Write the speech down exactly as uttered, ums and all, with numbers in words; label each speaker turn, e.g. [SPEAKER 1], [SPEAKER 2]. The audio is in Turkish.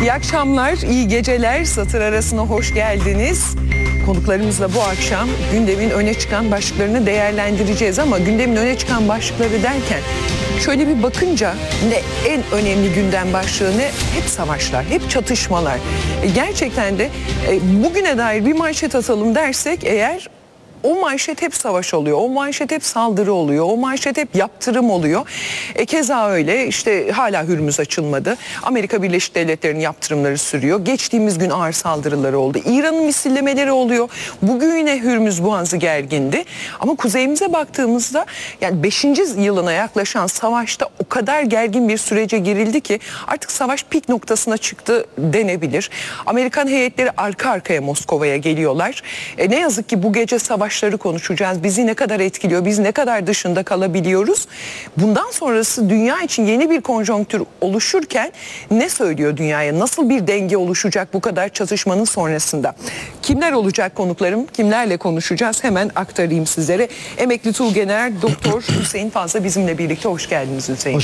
[SPEAKER 1] İyi akşamlar, iyi geceler. Satır arasına hoş geldiniz. Konuklarımızla bu akşam gündemin öne çıkan başlıklarını değerlendireceğiz ama gündemin öne çıkan başlıkları derken şöyle bir bakınca ne en önemli gündem başlığı ne? Hep savaşlar, hep çatışmalar. E, gerçekten de e, bugüne dair bir manşet atalım dersek eğer o manşet hep savaş oluyor, o manşet hep saldırı oluyor, o manşet hep yaptırım oluyor. E keza öyle işte hala Hürmüz açılmadı. Amerika Birleşik Devletleri'nin yaptırımları sürüyor. Geçtiğimiz gün ağır saldırıları oldu. İran'ın misillemeleri oluyor. Bugün yine Hürmüz Boğazı gergindi. Ama kuzeyimize baktığımızda yani beşinci yılına yaklaşan savaşta o kadar gergin bir sürece girildi ki artık savaş pik noktasına çıktı denebilir. Amerikan heyetleri arka arkaya Moskova'ya geliyorlar. E ne yazık ki bu gece savaş konuşacağız. Bizi ne kadar etkiliyor, biz ne kadar dışında kalabiliyoruz. Bundan sonrası dünya için yeni bir konjonktür oluşurken ne söylüyor dünyaya? Nasıl bir denge oluşacak bu kadar çatışmanın sonrasında? Kimler olacak konuklarım? Kimlerle konuşacağız? Hemen aktarayım sizlere. Emekli Tuğgeneral Doktor Hüseyin Fazla bizimle birlikte. Hoş geldiniz Hüseyin.